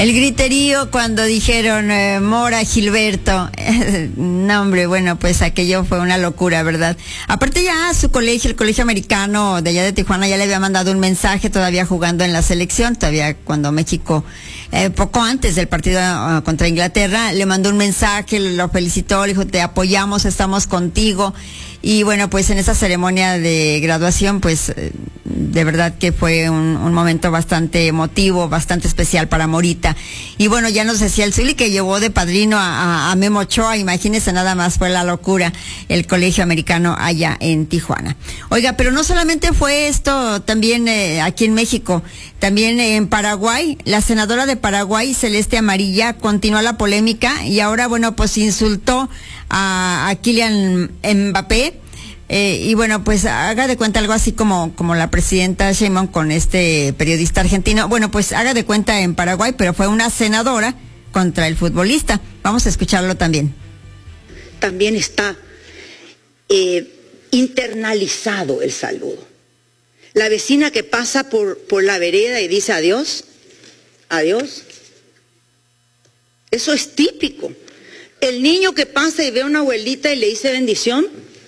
El griterío cuando dijeron Mora Gilberto. No, hombre, bueno, pues aquello fue una locura, ¿verdad? Aparte ya su colegio, el colegio americano de allá de Tijuana, ya le había mandado un mensaje todavía jugando en la selección, todavía cuando México, poco antes del partido contra Inglaterra, le mandó un mensaje, lo felicitó, le dijo, te apoyamos, estamos contigo. Y bueno, pues en esa ceremonia de graduación, pues de verdad que fue un momento bastante emotivo, bastante especial para Morita. Y bueno, ya nos decía el Zuli que llevó de padrino a Memo Ochoa, imagínense nada más, fue la locura el colegio americano allá en Tijuana. Oiga, pero no solamente fue esto, también aquí en México, también en Paraguay, la senadora de Paraguay, Celeste Amarilla, continuó la polémica y ahora, bueno, pues insultó a Kylian Mbappé. Y bueno, pues haga de cuenta algo así como la presidenta Sheinbaum con este periodista argentino. Bueno, pues haga de cuenta en Paraguay, pero fue una senadora contra el futbolista. Vamos a escucharlo también. También está internalizado el saludo. La vecina que pasa por la vereda y dice adiós, adiós. Eso es típico. El niño que pasa y ve a una abuelita y le dice bendición.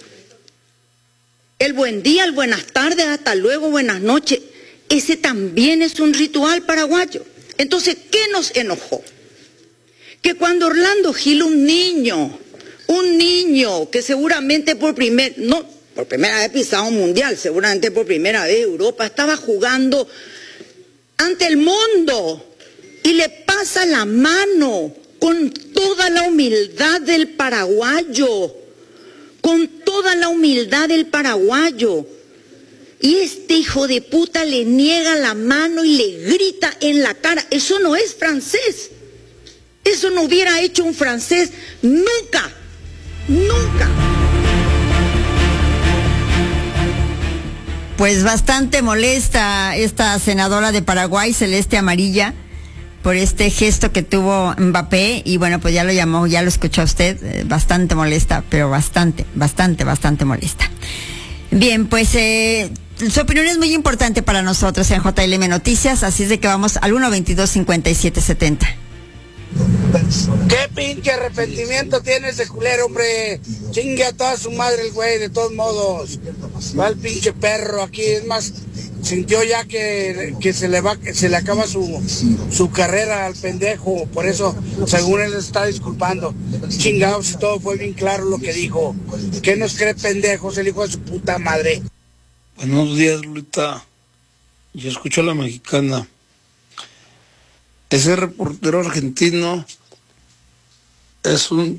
El buen día, el buenas tardes, hasta luego, buenas noches. Ese también es un ritual paraguayo. Entonces, ¿qué nos enojó? Que cuando Orlando Gil, un niño que seguramente por primera vez pisado un mundial, seguramente por primera vez Europa, estaba jugando ante el mundo y le pasa la mano con toda la humildad del paraguayo. Con toda la humildad del paraguayo. Y este hijo de puta le niega la mano y le grita en la cara. Eso no es francés. Eso no hubiera hecho un francés nunca. Nunca. Pues bastante molesta esta senadora de Paraguay, Celeste Amarilla, por este gesto que tuvo Mbappé, y bueno, pues ya lo llamó, ya lo escuchó usted, bastante molesta, pero bastante molesta. Bien, pues su opinión es muy importante para nosotros en JLM Noticias, así es de que vamos al 122-5770. ¿Qué pinche arrepentimiento tiene ese culero, hombre? Chingue a toda su madre el güey, de todos modos. Va el pinche perro aquí, es más, sintió ya que se le acaba su carrera al pendejo, por eso, según él, se está disculpando. Chingados, todo fue bien claro lo que dijo. ¿Qué nos cree pendejos el hijo de su puta madre? Buenos días, Lulita. Yo escucho a la mexicana. Ese reportero argentino es un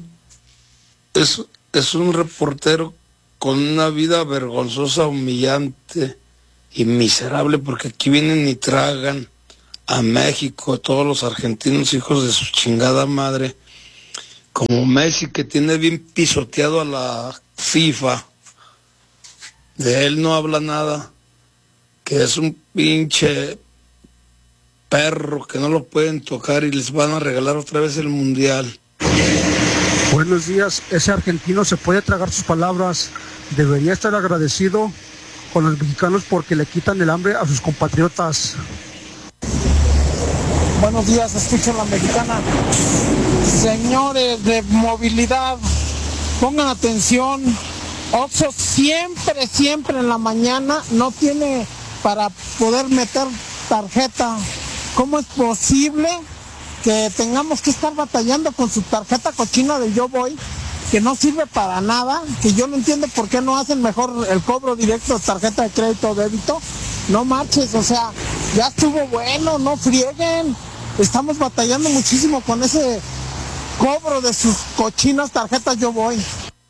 reportero con una vida vergonzosa, humillante y miserable, porque aquí vienen y tragan a México todos los argentinos, hijos de su chingada madre, como Messi, que tiene bien pisoteado a la FIFA. De él no habla nada, que es un pinche perro que no lo pueden tocar y les van a regalar otra vez el mundial. Buenos días. Ese argentino se puede tragar sus palabras. Debería estar agradecido con los mexicanos porque le quitan el hambre a sus compatriotas. Buenos días, escucho a la mexicana. Señores de movilidad, pongan atención. Oxxo siempre en la mañana no tiene para poder meter tarjeta. ¿Cómo es posible que tengamos que estar batallando con su tarjeta cochina de Yo Voy, que no sirve para nada, que yo no entiendo por qué no hacen mejor el cobro directo de tarjeta de crédito o débito? No marches, o sea, ya estuvo bueno, no frieguen. Estamos batallando muchísimo con ese cobro de sus cochinas tarjetas Yo Voy.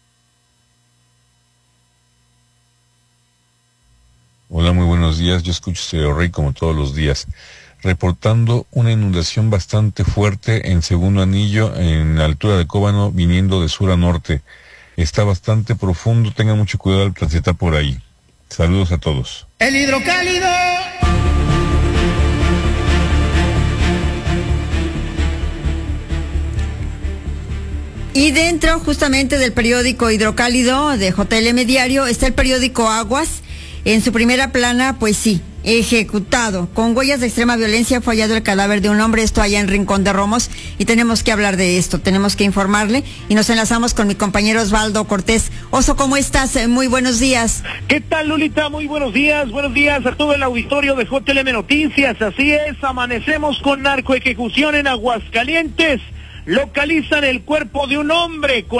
Hola, muy buenos días. Yo escucho Stereo Rey como todos los días, reportando una inundación bastante fuerte en Segundo Anillo, en la altura de Cóbano, viniendo de sur a norte. Está bastante profundo, tengan mucho cuidado al transitar por ahí. Saludos a todos. El hidrocálido. Y dentro justamente del periódico Hidrocálido de JLM Diario está el periódico Aguas. En su primera plana, pues sí, ejecutado. Con huellas de extrema violencia fue hallado el cadáver de un hombre, esto allá en Rincón de Romos, y tenemos que hablar de esto, tenemos que informarle, y nos enlazamos con mi compañero Osvaldo Cortés. Oso, ¿cómo estás? Muy buenos días. ¿Qué tal, Lolita? Muy buenos días a todo el auditorio de JLM Noticias. Así es, amanecemos con narcoejecución en Aguascalientes. Localizan el cuerpo de un hombre con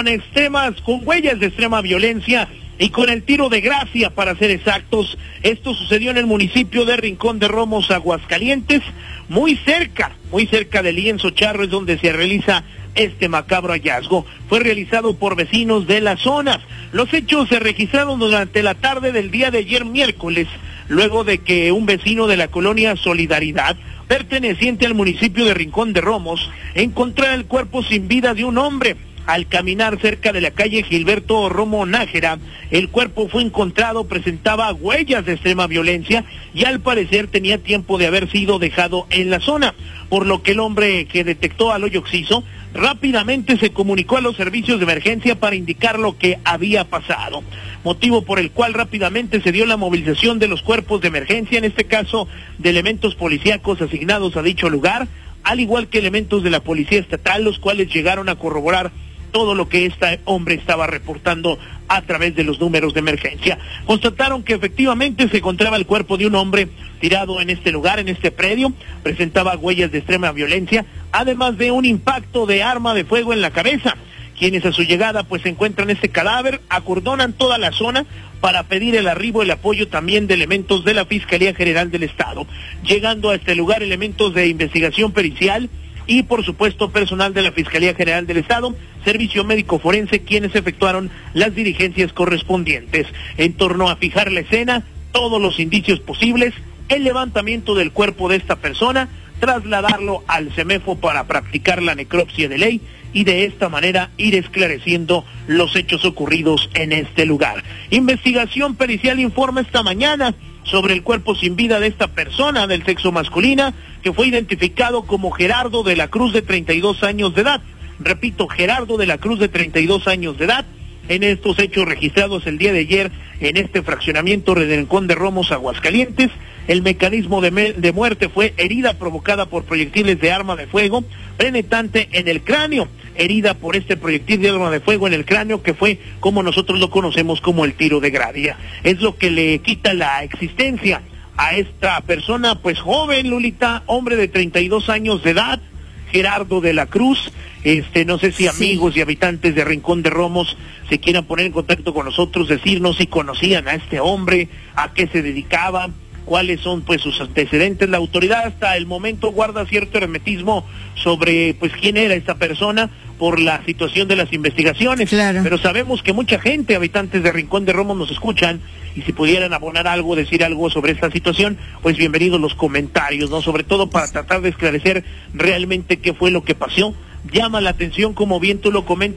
huellas de extrema violencia y con el tiro de gracia, para ser exactos. Esto sucedió en el municipio de Rincón de Romos, Aguascalientes, muy cerca del Lienzo Charro, es donde se realiza este macabro hallazgo. Fue realizado por vecinos de la zona. Los hechos se registraron durante la tarde del día de ayer miércoles, luego de que un vecino de la colonia Solidaridad, perteneciente al municipio de Rincón de Romos, encontrara el cuerpo sin vida de un hombre. Al caminar cerca de la calle Gilberto Romo Nájera, el cuerpo fue encontrado, presentaba huellas de extrema violencia y al parecer tenía tiempo de haber sido dejado en la zona, por lo que el hombre que detectó al hoyo occiso rápidamente se comunicó a los servicios de emergencia para indicar lo que había pasado, motivo por el cual rápidamente se dio la movilización de los cuerpos de emergencia, en este caso de elementos policíacos asignados a dicho lugar, al igual que elementos de la policía estatal, los cuales llegaron a corroborar todo lo que este hombre estaba reportando a través de los números de emergencia. Constataron que efectivamente se encontraba el cuerpo de un hombre tirado en este lugar, en este predio, presentaba huellas de extrema violencia, además de un impacto de arma de fuego en la cabeza. Quienes a su llegada pues encuentran este cadáver, acordonan toda la zona para pedir el arribo, el apoyo también de elementos de la Fiscalía General del Estado. Llegando a este lugar elementos de investigación pericial y por supuesto personal de la Fiscalía General del Estado, Servicio Médico Forense, quienes efectuaron las diligencias correspondientes en torno a fijar la escena, todos los indicios posibles, el levantamiento del cuerpo de esta persona, trasladarlo al CEMEFO para practicar la necropsia de ley y de esta manera ir esclareciendo los hechos ocurridos en este lugar. Investigación pericial informa esta mañana sobre el cuerpo sin vida de esta persona del sexo masculina, que fue identificado como Gerardo de la Cruz, de 32 años de edad. Repito, Gerardo de la Cruz, de 32 años de edad. En estos hechos registrados el día de ayer en este fraccionamiento de Rincón de Romos, Aguascalientes, el mecanismo de muerte fue herida provocada por proyectiles de arma de fuego penetrante en el cráneo, herida por este proyectil de arma de fuego en el cráneo, que fue como nosotros lo conocemos como el tiro de gracia. Es lo que le quita la existencia a esta persona, pues joven, Lolita, hombre de 32 años de edad, Gerardo de la Cruz. No sé si amigos y habitantes de Rincón de Romos se quieran poner en contacto con nosotros, decirnos si conocían a este hombre, a qué se dedicaba, cuáles son pues sus antecedentes. La autoridad hasta el momento guarda cierto hermetismo sobre pues quién era esta persona por la situación de las investigaciones. Claro. Pero sabemos que mucha gente, habitantes de Rincón de Romos, nos escuchan, y si pudieran abonar algo, decir algo sobre esta situación, pues bienvenidos los comentarios, ¿no? Sobre todo para tratar de esclarecer realmente qué fue lo que pasó. Llama la atención, como bien tú lo comentas,